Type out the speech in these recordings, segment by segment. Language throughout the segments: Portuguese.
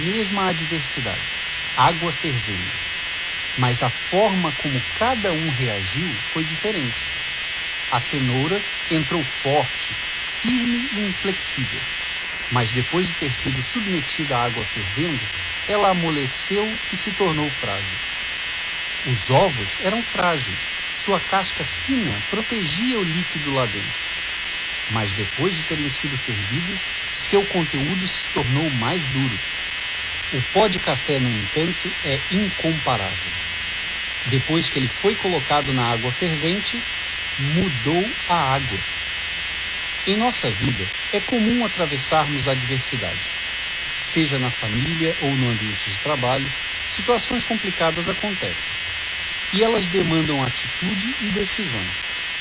mesma adversidade, água fervendo. Mas a forma como cada um reagiu foi diferente. A cenoura entrou forte, firme e inflexível. Mas depois de ter sido submetida à água fervendo, ela amoleceu e se tornou frágil. Os ovos eram frágeis, sua casca fina protegia o líquido lá dentro. Mas depois de terem sido fervidos, seu conteúdo se tornou mais duro. O pó de café, no entanto, é incomparável. Depois que ele foi colocado na água fervente, mudou a água. Em nossa vida, é comum atravessarmos adversidades. Seja na família ou no ambiente de trabalho, situações complicadas acontecem. E elas demandam atitude e decisões.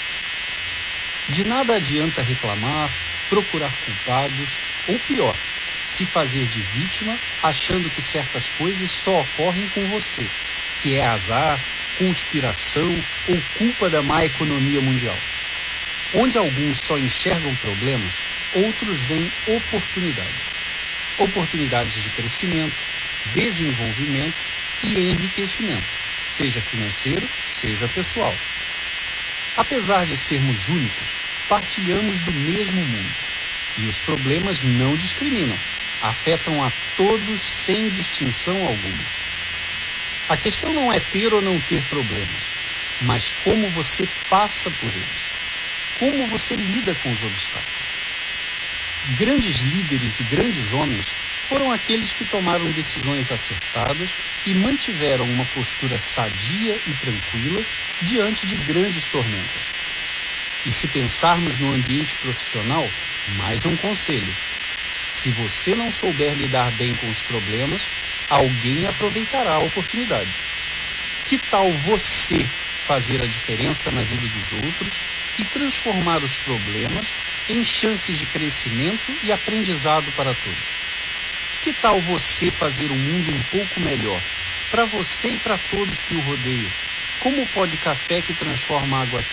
De nada adianta reclamar, procurar culpados, ou pior, se fazer de vítima, achando que certas coisas só ocorrem com você, que é azar, conspiração ou culpa da má economia mundial. Onde alguns só enxergam problemas, outros veem oportunidades. Oportunidades de crescimento, desenvolvimento e enriquecimento, seja financeiro, seja pessoal. Apesar de sermos únicos, partilhamos do mesmo mundo. E os problemas não discriminam, afetam a todos sem distinção alguma. A questão não é ter ou não ter problemas, mas como você passa por eles. Como você lida com os obstáculos. Grandes líderes e grandes homens foram aqueles que tomaram decisões acertadas e mantiveram uma postura sadia e tranquila diante de grandes tormentas. E se pensarmos no ambiente profissional, mais um conselho. Se você não souber lidar bem com os problemas, alguém aproveitará a oportunidade. Que tal você fazer a diferença na vida dos outros e transformar os problemas em chances de crescimento e aprendizado para todos? Que tal você fazer um mundo um pouco melhor, para você e para todos que o rodeiam? Como o pó de café que transforma água